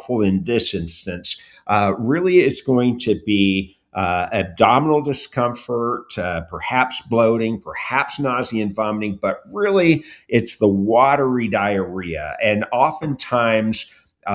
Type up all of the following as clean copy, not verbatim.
helpful in this instance. Really, it's going to be abdominal discomfort, perhaps bloating, perhaps nausea and vomiting, but really it's the watery diarrhea. And oftentimes,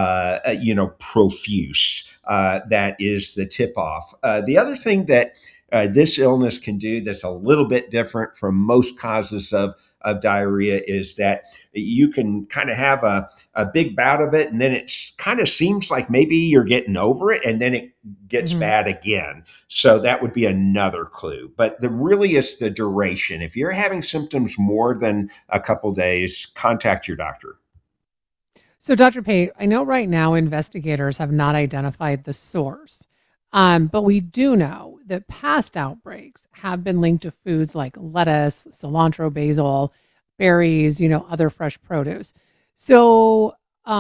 profuse. That is the tip off. The other thing that this illness can do that's a little bit different from most causes of diarrhea is that you can kind of have a big bout of it and then it kind of seems like maybe you're getting over it and then it gets Hmm. bad again. So that would be another clue. But the really is the duration. If you're having symptoms more than a couple days, contact your doctor. So, Dr. Pate, I know right now investigators have not identified the source, but we do know that past outbreaks have been linked to foods like lettuce, cilantro, basil, berries, other fresh produce. So,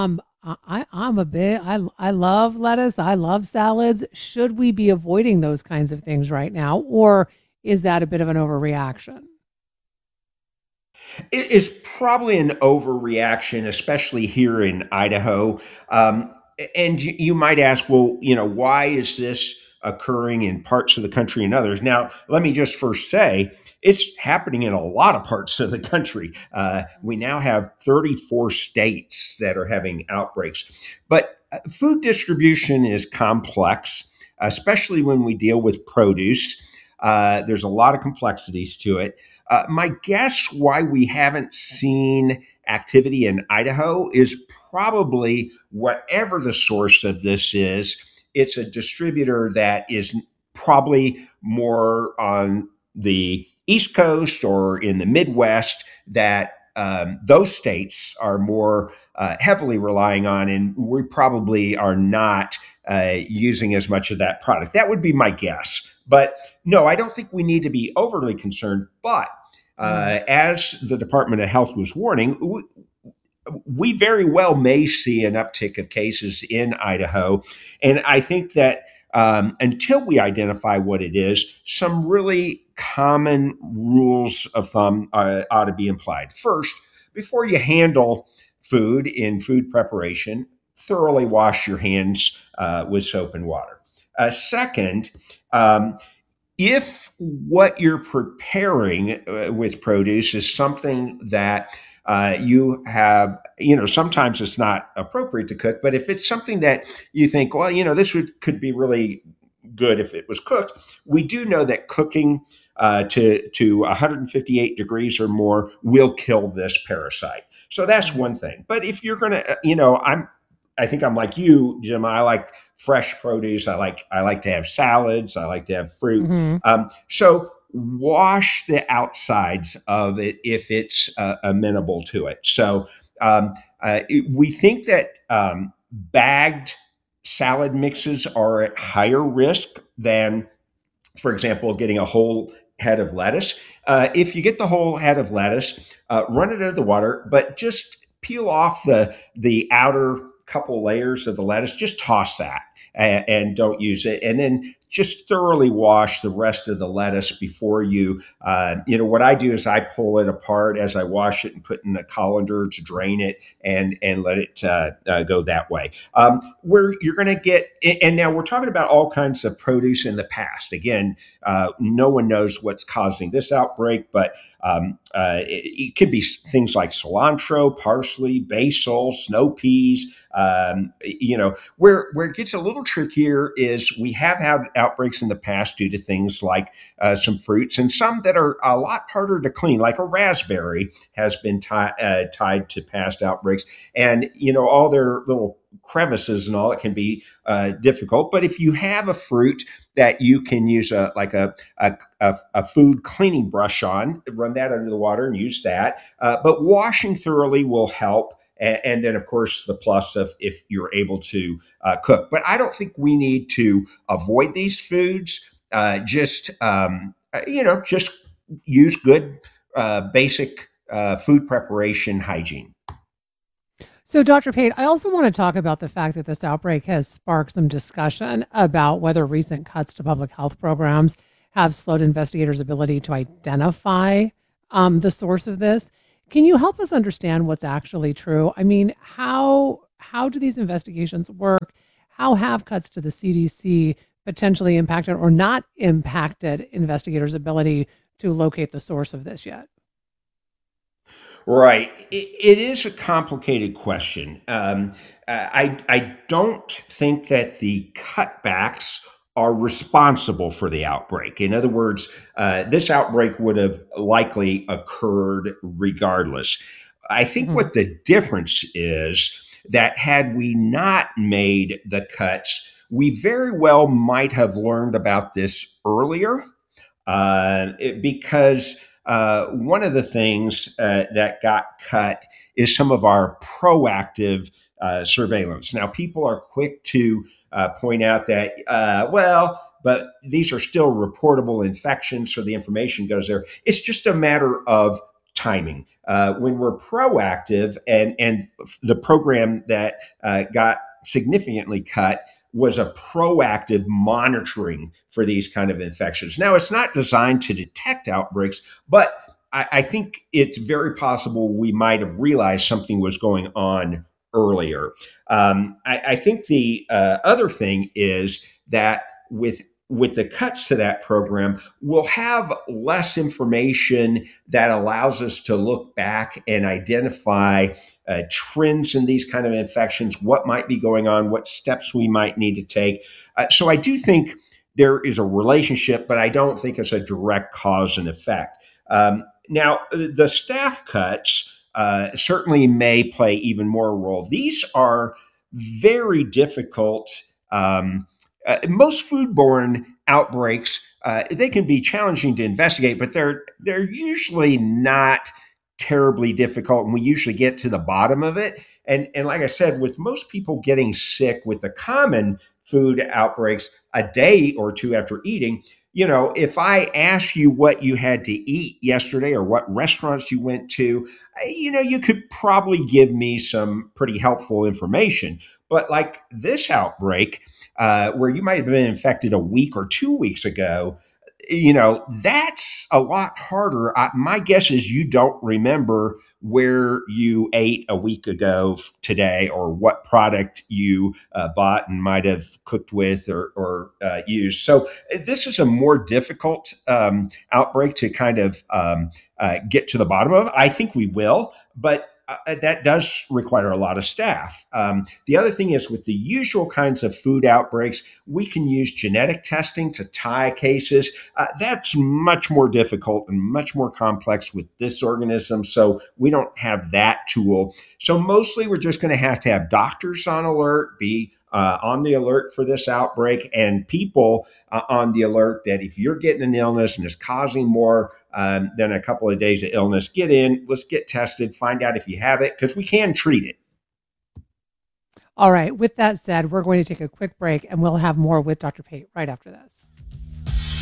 I love lettuce. I love salads. Should we be avoiding those kinds of things right now, or is that a bit of an overreaction? It is probably an overreaction, especially here in Idaho. And you might ask, well, why is this occurring in parts of the country and others? Now, let me just first say it's happening in a lot of parts of the country. We now have 34 states that are having outbreaks. But food distribution is complex, especially when we deal with produce. There's a lot of complexities to it. My guess why we haven't seen activity in Idaho is probably whatever the source of this is, it's a distributor that is probably more on the East Coast or in the Midwest that those states are more heavily relying on, and we probably are not using as much of that product. That would be my guess. But no, I don't think we need to be overly concerned. But Mm. as the Department of Health was warning, we very well may see an uptick of cases in Idaho. And I think that until we identify what it is, some really common rules of thumb ought to be implied. First, before you handle food in food preparation, thoroughly wash your hands with soap and water. Second, if what you're preparing with produce is something that you have, sometimes it's not appropriate to cook, but if it's something that you think, well, this could be really good if it was cooked, we do know that cooking to 158 degrees or more will kill this parasite. So that's Right. one thing. But if you're going to, I think I'm like you, Jim. I like fresh produce. I like to have salads. I like to have fruit. Hmm. So wash the outsides of it if it's amenable to it. So we think that bagged salad mixes are at higher risk than, for example, getting a whole head of lettuce. If you get the whole head of lettuce, run it under the water, but just peel off the outer couple layers of the lettuce. Just toss that and don't use it, and then just thoroughly wash the rest of the lettuce before you. What I do is I pull it apart as I wash it and put in a colander to drain it and let it go that way. Where you're going to get, and now we're talking about all kinds of produce in the past. Again, no one knows what's causing this outbreak, but it could be things like cilantro, parsley, basil, snow peas. Where it gets a little trickier is we have had outbreaks in the past due to things like some fruits and some that are a lot harder to clean, like a raspberry has been tied to past outbreaks, and all their little crevices and all, it can be difficult. But if you have a fruit that you can use a food cleaning brush on, run that under the water and use that. But washing thoroughly will help. And then, of course, the plus of if you're able to cook. But I don't think we need to avoid these foods. Just use good basic food preparation hygiene. So, Dr. Pate, I also want to talk about the fact that this outbreak has sparked some discussion about whether recent cuts to public health programs have slowed investigators' ability to identify the source of this. Can you help us understand what's actually true? I mean, how how do these investigations work? How have cuts to the CDC potentially impacted or not impacted investigators' ability to locate the source of this yet? Right. It is a complicated question. I don't think that the cutbacks are responsible for the outbreak. In other words, this outbreak would have likely occurred regardless. I think Hmm. what the difference is that had we not made the cuts, we very well might have learned about this earlier because one of the things that got cut is some of our proactive surveillance. Now, people are quick to point out that, but these are still reportable infections, so the information goes there. It's just a matter of timing. When we're proactive, and the program that got significantly cut was a proactive monitoring for these kind of infections. Now, it's not designed to detect outbreaks, but I think it's very possible we might have realized something was going on earlier. I think the other thing is that with the cuts to that program, we'll have less information that allows us to look back and identify trends in these kind of infections, what might be going on, what steps we might need to take. So I do think there is a relationship, but I don't think it's a direct cause and effect. Now, the staff cuts certainly may play even more role. These are very difficult. Most foodborne outbreaks they can be challenging to investigate, but they're usually not terribly difficult, and we usually get to the bottom of it. And like I said, with most people getting sick with the common food outbreaks a day or two after eating, if I ask you what you had to eat yesterday or what restaurants you went to, you could probably give me some pretty helpful information. But like this outbreak, where you might have been infected a week or 2 weeks ago, that's a lot harder. My guess is you don't remember where you ate a week ago today or what product you bought and might have cooked with or used. So this is a more difficult outbreak to kind of get to the bottom of. I think we will, but that does require a lot of staff. The other thing is with the usual kinds of food outbreaks, we can use genetic testing to tie cases. That's much more difficult and much more complex with this organism. So we don't have that tool. So mostly we're just going to have doctors on alert, be on the alert for this outbreak, and people on the alert that if you're getting an illness and it's causing more than a couple of days of illness, get in, let's get tested, find out if you have it, because we can treat it. All right. With that said, we're going to take a quick break and we'll have more with Dr. Pate right after this.